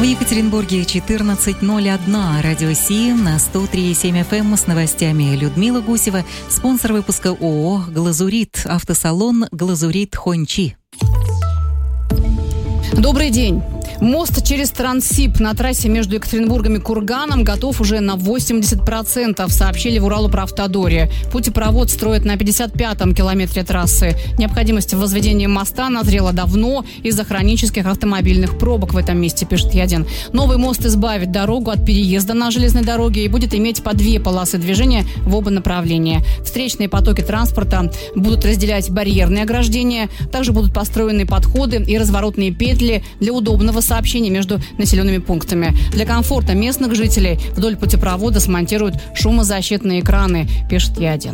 В Екатеринбурге 14:01. Радио Си на 103,7 FM с новостями. Людмила Гусева. Спонсор выпуска ООО «Глазурит». Автосалон «Глазурит Хончи». Добрый день. Мост через Транссиб на трассе между Екатеринбургом и Курганом готов уже на 80%, сообщили в Уралуправтодоре. Путепровод строят на 55-м километре трассы. Необходимость в возведении моста назрела давно из-за хронических автомобильных пробок в этом месте, пишет Ядин. Новый мост избавит дорогу от переезда на железной дороге и будет иметь по 2 полосы движения в оба направления. Встречные потоки транспорта будут разделять барьерные ограждения. Также будут построены подходы и разворотные петли для удобного сообщения между населенными пунктами. Для комфорта местных жителей вдоль путепровода смонтируют шумозащитные экраны, пишет Ядин.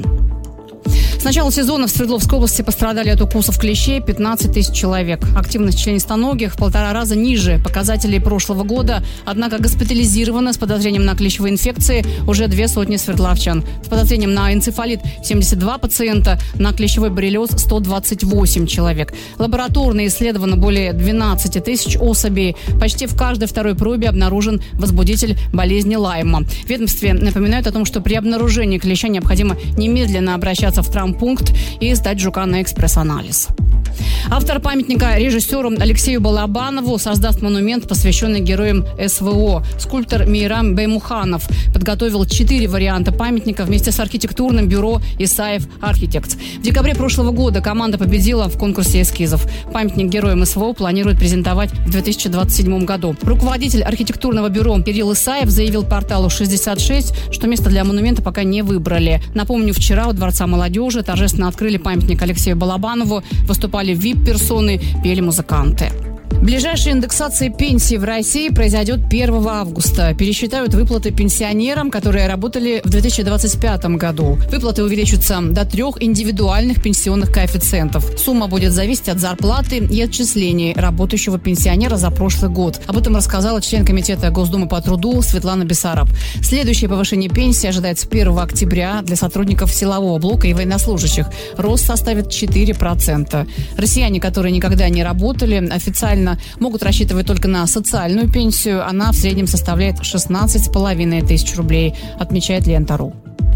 С начала сезона в Свердловской области пострадали от укусов клещей 15 тысяч человек. Активность членистоногих в 1,5 раза ниже показателей прошлого года, однако госпитализировано с подозрением на клещевые инфекции уже 200 свердловчан. С подозрением на энцефалит 72 пациента, на клещевой боррелиоз 128 человек. Лабораторно исследовано более 12 тысяч особей. Почти в каждой второй пробе обнаружен возбудитель болезни Лайма. В ведомстве напоминают о том, что при обнаружении клеща необходимо немедленно обращаться в травмпункт и сдать жука на экспресс-анализ. Автор памятника режиссеру Алексею Балабанову создаст монумент, посвященный героям СВО. Скульптор Мейрам Баймуханов подготовил 4 варианта памятника вместе с архитектурным бюро «Исаев Архитектс». В декабре прошлого года команда победила в конкурсе эскизов. Памятник героям СВО планируют презентовать в 2027 году. Руководитель архитектурного бюро Кирилл Исаев заявил порталу 66, что место для монумента пока не выбрали. Напомню, вчера у Дворца молодежи торжественно открыли памятник Алексею Балабанову. Выступали VIP-персоны, пели музыканты. Ближайшая индексация пенсии в России произойдет 1 августа. Пересчитают выплаты пенсионерам, которые работали в 2025 году. Выплаты увеличатся до 3 индивидуальных пенсионных коэффициентов. Сумма будет зависеть от зарплаты и отчислений работающего пенсионера за прошлый год. Об этом рассказала член комитета Госдумы по труду Светлана Бессараб. Следующее повышение пенсии ожидается 1 октября для сотрудников силового блока и военнослужащих. Рост составит 4%. Россияне, которые никогда не работали, официально могут рассчитывать только на социальную пенсию. Она в среднем составляет 16,5 тысяч рублей, отмечает Лента.ру.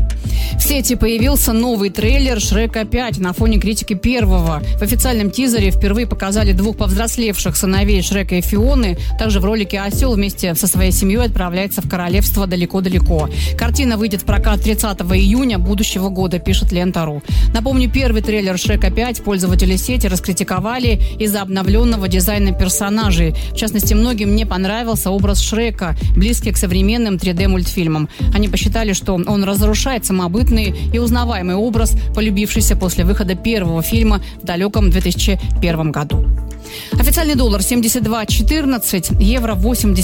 В сети появился новый трейлер «Шрека 5» на фоне критики первого. В официальном тизере впервые показали 2 повзрослевших сыновей Шрека и Фионы. Также в ролике осел вместе со своей семьей отправляется в королевство далеко-далеко. Картина выйдет в прокат 30 июня будущего года, пишет Лента.ру. Напомню, первый трейлер «Шрека 5» пользователи сети раскритиковали из-за обновленного дизайна персонажей. В частности, многим не понравился образ Шрека, близкий к современным 3D-мультфильмам. Они посчитали, что он разрушает самобытный и узнаваемый образ, полюбившийся после выхода первого фильма в далеком 2001 году. Официальный доллар 72.14, евро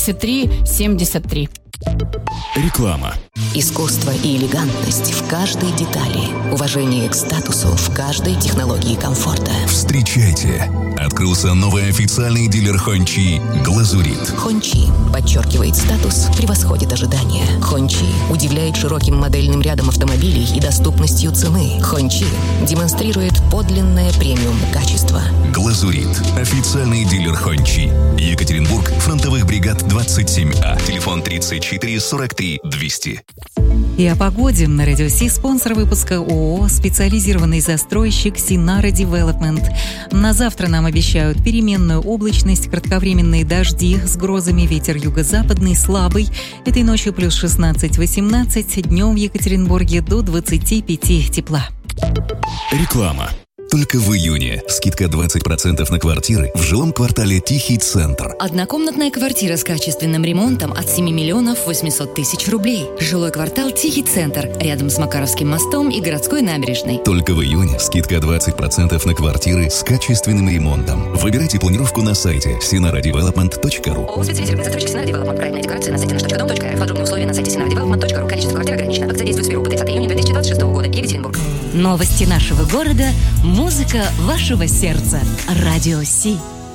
83.73. Реклама. Искусство и элегантность в каждой детали. Уважение к статусу в каждой технологии комфорта. Встречайте! Открылся новый официальный дилер Хончи «Глазурит». Хончи подчеркивает статус, превосходит ожидания. Хончи удивляет широким модельным рядом автомобилей и доступностью цены. Хончи демонстрирует подлинное премиум-качество. «Глазурит» – официальный дилер Хончи. Екатеринбург, фронтовых бригад 27А. Телефон 34 43 200. И о погоде на Радио Си, спонсор выпуска ООО «Специализированный застройщик Синара Девелопмент». На завтра нам обещают переменную облачность, кратковременные дожди с грозами, ветер юго-западный слабый. Этой ночью плюс 16-18, днем в Екатеринбурге до 25 тепла. Реклама. Только в июне скидка 20% на квартиры в жилом квартале «Тихий центр». Однокомнатная квартира с качественным ремонтом от 7 миллионов 800 тысяч рублей. Жилой квартал «Тихий центр» рядом с Макаровским мостом и городской набережной. Только в июне скидка 20% на квартиры с качественным ремонтом. Выбирайте планировку на сайте sinaradevelopment.ru. ООО «Специализированный застройщик Синара Девелопмент». Проектная декорация на сайте nаш.дом.рф. Подробные условия на сайте sinaradevelopment.ru. Количество квартир ограничено. Акция действует с 1 по 30 июня 2026 года. Екатеринбург. Новости нашего города. Музыка вашего сердца. Радио Си.